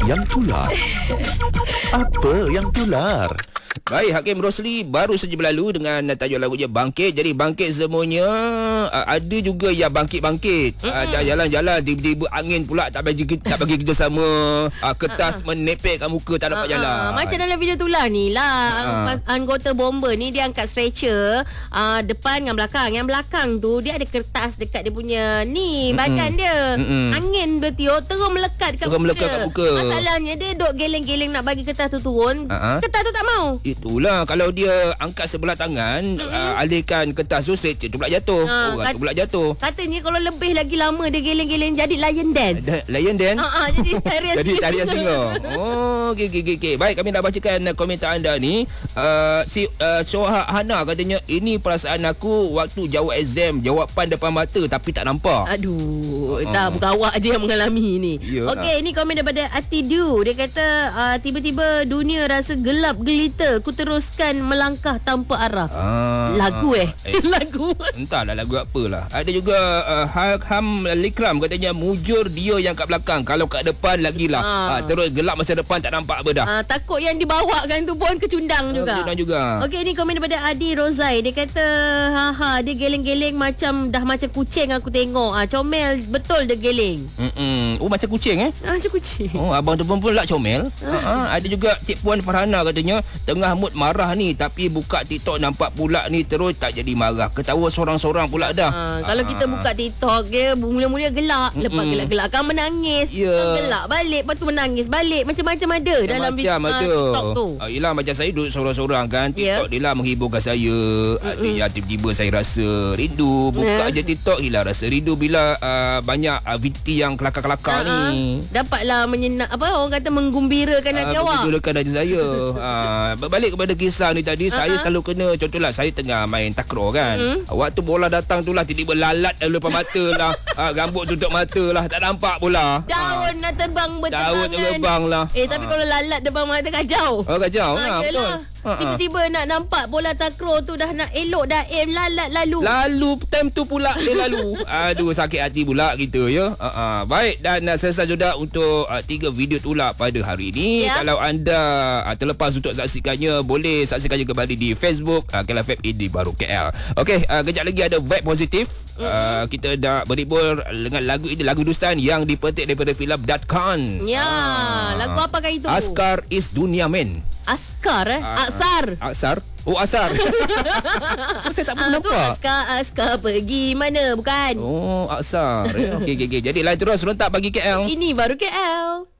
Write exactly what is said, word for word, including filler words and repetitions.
Yang tular. Apa yang tular? Baik, Hakim Rosli baru saja berlalu dengan tajuk lagunya Bangkit. Jadi bangkit semuanya. uh, Ada juga yang bangkit-bangkit. mm-hmm. uh, Dah jalan-jalan tiba-tiba angin pula tak bagi tak bagi kita sama. uh, Kertas uh-huh. menepekkan muka, tak dapat uh-huh. jalan. Macam dalam video tular ni lah. uh-huh. Anggota bomber ni dia angkat stretcher uh, depan dengan belakang. Yang belakang tu dia ada kertas dekat dia punya ni mm-hmm. badan dia. mm-hmm. Angin bertiup terus melekat dekat terus muka, melekat kat muka. Masalahnya dia duk geleng-geleng nak bagi kertas tu turun. uh-huh. Kertas tu tak mau. Itulah, kalau dia angkat sebelah tangan, mm-hmm. uh, alihkan kertas tu, set tu pula jatuh. ha, Orang kat, tu pula jatuh. Katanya kalau lebih lagi lama dia geleng-geleng jadi lion dance. Da, lion dance? Ha, jadi tarian jadi tarian singa. Oh, okey okey okey. Baik, kami nak bacakan uh, komentar anda ni. Uh, si uh, Soha Hana katanya, ini perasaan aku waktu jawab exam, jawapan depan mata tapi tak nampak. Aduh, uh-huh. tak bukan awak aje yang mengalami ni. Yeah. Okey, ni komen daripada Atidu. Dia kata uh, tiba-tiba dunia rasa gelap gelita. Ku teruskan melangkah tanpa arah. Ah, lagu eh, eh. Lagu entahlah lagu apalah. Ada juga uh, Ham Likram katanya, mujur dia yang kat belakang, kalau kat depan lagilah. ah. Ah, terus gelap masa depan tak nampak apa dah. ah, Takut yang dibawakan tu pun kecundang juga. Kecundang juga. Okey, ni komen daripada Adi Rozai. Dia kata haha, dia geleng-geleng macam dah macam kucing aku tengok. ah, Comel betul dia geleng. Mm-mm. Oh, macam kucing eh? ah, Macam kucing. Oh, abang tu pun pula comel. ah. ah, Ada juga Cik Puan Farhana katanya, tengah mood marah ni tapi buka TikTok nampak pula ni terus tak jadi marah, ketawa sorang-sorang pula dah. ha, Kalau ha. kita buka TikTok dia mula-mula gelak, mm-mm. lepas gelak-gelak kan menangis, yeah. gelak balik, lepas tu menangis balik, macam-macam ada macam dalam macam uh, TikTok tu. ah, Yelah, macam saya duduk sorang-sorang kan, TikTok yeah. dia lah menghiburkan saya. Ada yang tiba-tiba saya rasa rindu, buka yeah. je TikTok, hilang rasa rindu bila uh, banyak uh, V T yang kelakar-kelakar uh-huh. ni. Dapatlah menyenak, apa orang kata, menggembirakan hati uh, awak. Menggembirakan hati saya. uh, Berbalik kepada kisah ni tadi, uh-huh. saya selalu kena, contohlah saya tengah main takraw kan, uh-huh. waktu bola datang tu lah tiba-tiba lalat dalam depan mata lah. uh, Rambut tutup mata lah, tak nampak bola. Daun nak terbang berterbangan. Daun terbang lah. Eh tapi uh. kalau lalat depan mata kacau. Oh kacau. ha, ha, Betul. Ha, tiba-tiba nak nampak bola takraw tu dah nak elok dah, eh lalat lalu. Lalu time tu pula dia lalu. Aduh, sakit hati pula kita ya. Uh, uh. Baik, dan uh, selesai sudah untuk uh, tiga video tular pada hari ini. Ya. Kalau anda uh, terlepas untuk saksikannya, boleh saksikannya kembali di Facebook uh, Kela F M Indie Baru K L. Okey, uh, kejap lagi ada vibe positif. Uh, kita dah berhibur dengan lagu ini, lagu Hindustan yang dipetik daripada filem Datkan. Ya, uh, lagu apakah itu? Askar is Dunia Men. Askar eh? Uh, Aksar. Aksar. Oh, Asar. Saya tak pernah nampak. Askar, Askar pergi mana? Bukan. Oh, Aksar. Okey, okey, okey. Jadi lain terus rentak bagi K L. Ini baru K L.